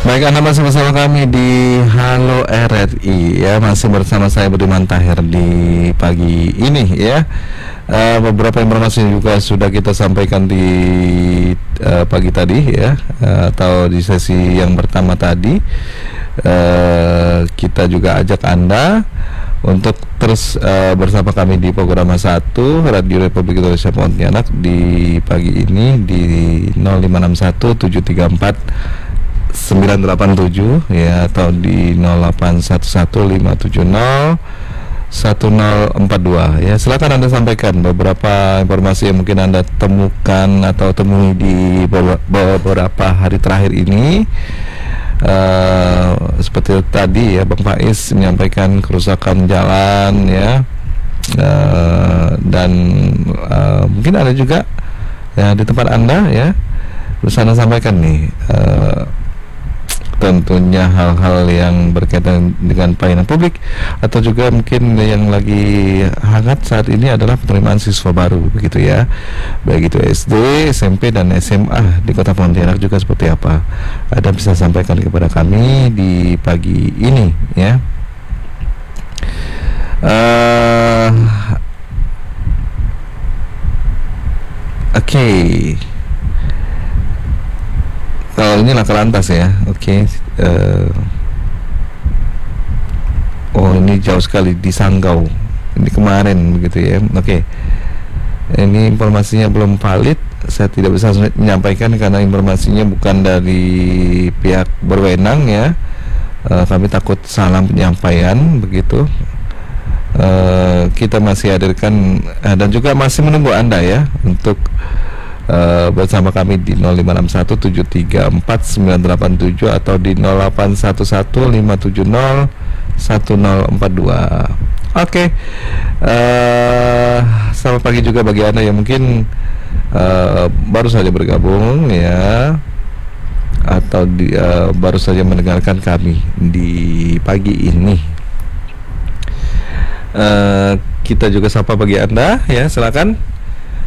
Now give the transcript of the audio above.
Baik, Anda masih bersama kami di Halo RRI ya, masih bersama saya Budiman Tahir di pagi ini ya. Beberapa informasi juga sudah kita sampaikan di pagi tadi ya, atau di sesi yang pertama tadi. Kita juga ajak Anda untuk terus bersama kami di program 1 Radio Republik Indonesia Pontianak di pagi ini di 0561 734 987 ya, atau di 0811 570 1042 ya. Silakan Anda sampaikan beberapa informasi yang mungkin Anda temukan atau temui di beberapa hari terakhir ini. Seperti tadi ya, Bang Faiz menyampaikan kerusakan jalan ya, dan mungkin ada juga ya di tempat Anda ya, terus Anda sampaikan nih tentunya hal-hal yang berkaitan dengan pelayanan publik, atau juga mungkin yang lagi hangat saat ini adalah penerimaan siswa baru begitu ya, baik itu SD, SMP dan SMA di Kota Pontianak juga seperti apa. Anda bisa sampaikan kepada kami di pagi ini ya. Oke. Kalau ini laka lantas ya, oke. Oh, ini jauh sekali di Sanggau. Ini kemarin begitu ya, oke. Ini informasinya belum valid. Saya tidak bisa menyampaikan karena informasinya bukan dari pihak berwenang ya. Kami takut salah penyampaian begitu. Kita masih hadirkan dan juga masih menunggu Anda ya untuk bersama kami di 0561 734 987 atau di 0811 570 1042. Oke. Selamat pagi juga bagi Anda yang mungkin baru saja bergabung ya, atau baru saja mendengarkan kami di pagi ini. Kita juga sapa bagi Anda ya, silakan